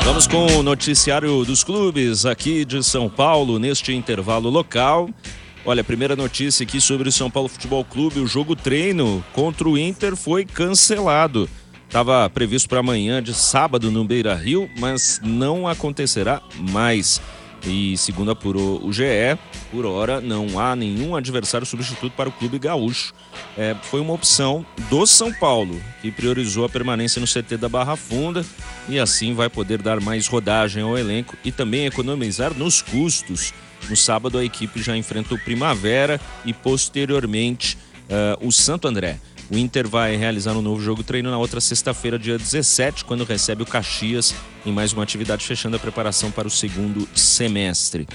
Vamos com o noticiário dos clubes aqui de São Paulo, neste intervalo local. Olha, a primeira notícia aqui sobre o São Paulo Futebol Clube, o jogo treino contra o Inter foi cancelado. Estava previsto para amanhã de sábado no Beira-Rio, mas não acontecerá mais. E segundo apurou o GE, por hora não há nenhum adversário substituto para o clube gaúcho. Foi uma opção do São Paulo, que priorizou a permanência no CT da Barra Funda e assim vai poder dar mais rodagem ao elenco e também economizar nos custos. No sábado a equipe já enfrenta o Primavera e posteriormente o Santo André. O Inter vai realizar um novo jogo treino na outra sexta-feira, dia 17, quando recebe o Caxias em mais uma atividade, fechando a preparação para o segundo semestre.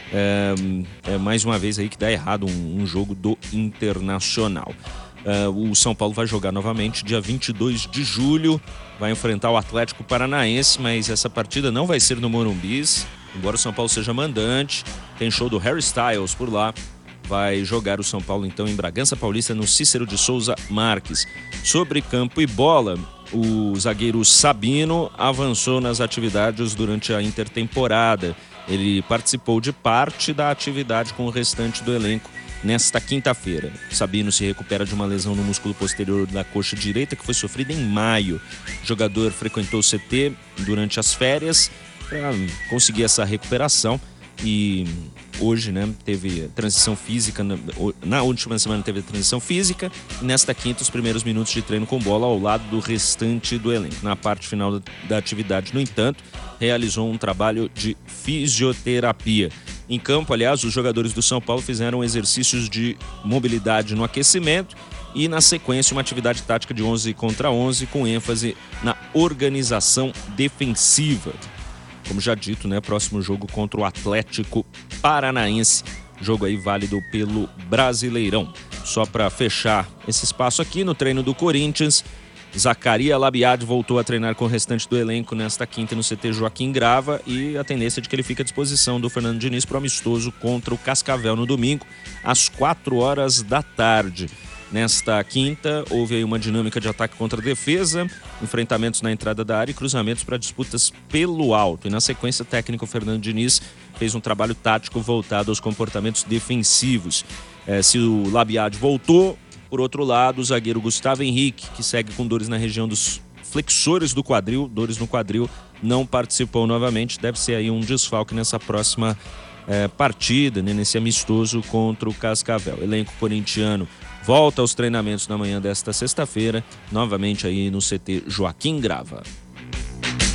Mais uma vez aí que dá errado um jogo do Internacional. O São Paulo vai jogar novamente dia 22 de julho, vai enfrentar o Atlético Paranaense, mas essa partida não vai ser no Morumbi, embora o São Paulo seja mandante. Tem show do Harry Styles por lá. Vai jogar o São Paulo então em Bragança Paulista, no Cícero de Souza Marques. Sobre campo e bola, o zagueiro Sabino avançou nas atividades durante a intertemporada. Ele participou de parte da atividade com o restante do elenco nesta quinta-feira. Sabino se recupera de uma lesão no músculo posterior da coxa direita que foi sofrida em maio. O jogador frequentou o CT durante as férias para conseguir essa recuperação. E hoje, teve transição física, na última semana teve transição física e nesta quinta os primeiros minutos de treino com bola ao lado do restante do elenco. Na parte final da atividade, no entanto, realizou um trabalho de fisioterapia. Em campo, aliás, os jogadores do São Paulo fizeram exercícios de mobilidade no aquecimento e na sequência uma atividade tática de 11 contra 11 com ênfase na organização defensiva. Como já dito, próximo jogo contra o Atlético Paranaense, jogo aí válido pelo Brasileirão. Só para fechar esse espaço aqui, no treino do Corinthians, Zacarias Labiad voltou a treinar com o restante do elenco nesta quinta no CT Joaquim Grava e a tendência é de que ele fique à disposição do Fernando Diniz para o amistoso contra o Cascavel no domingo, às 16h. Nesta quinta, houve aí uma dinâmica de ataque contra a defesa, enfrentamentos na entrada da área e cruzamentos para disputas pelo alto. E na sequência, o técnico Fernando Diniz fez um trabalho tático voltado aos comportamentos defensivos. Se o Labiad voltou, por outro lado, o zagueiro Gustavo Henrique, que segue com dores na região dos flexores do quadril, dores no quadril, não participou novamente. Deve ser aí um desfalque nessa próxima partida, nesse amistoso contra o Cascavel. Elenco corintiano volta aos treinamentos na manhã desta sexta-feira, novamente aí no CT Joaquim Grava.